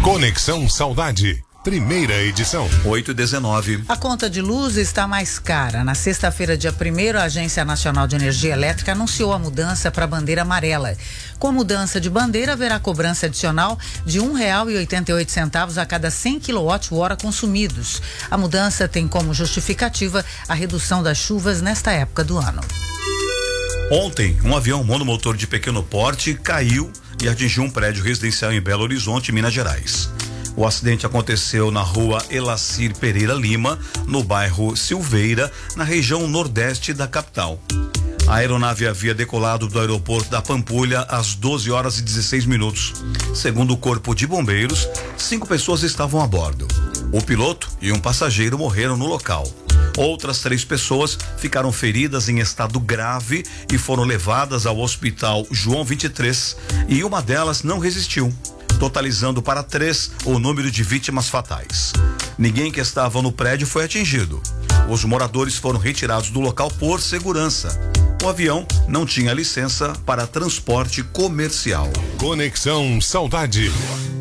Conexão Saudade, primeira edição. 8h19. A conta de luz está mais cara. Na sexta-feira, dia 1º, a Agência Nacional de Energia Elétrica anunciou a mudança para a bandeira amarela. Com a mudança de bandeira, haverá cobrança adicional de R$ 1,88 a cada 100 kWh consumidos. A mudança tem como justificativa a redução das chuvas nesta época do ano. Ontem, um avião monomotor de pequeno porte caiu e atingiu um prédio residencial em Belo Horizonte, Minas Gerais. O acidente aconteceu na rua Elacir Pereira Lima, no bairro Silveira, na região nordeste da capital. A aeronave havia decolado do aeroporto da Pampulha às 12h16. Segundo o Corpo de Bombeiros, 5 pessoas estavam a bordo. O piloto e um passageiro morreram no local. Outras 3 pessoas ficaram feridas em estado grave e foram levadas ao hospital João 23 e uma delas não resistiu, totalizando para 3 o número de vítimas fatais. Ninguém que estava no prédio foi atingido. Os moradores foram retirados do local por segurança. O avião não tinha licença para transporte comercial. Conexão Saudade.